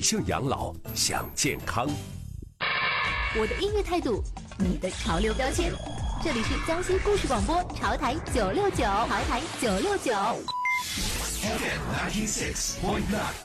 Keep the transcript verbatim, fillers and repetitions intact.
性养老，想健康。 我的音乐态度，你的潮流标签。这里是江西故事广播潮台九六九，潮台九六九。 F M ninety six point nine。